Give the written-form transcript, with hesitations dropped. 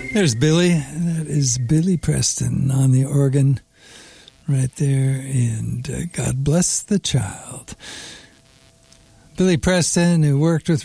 There's Billy. That is Billy Preston on the organ right there. And God bless the child. Billy Preston, who worked with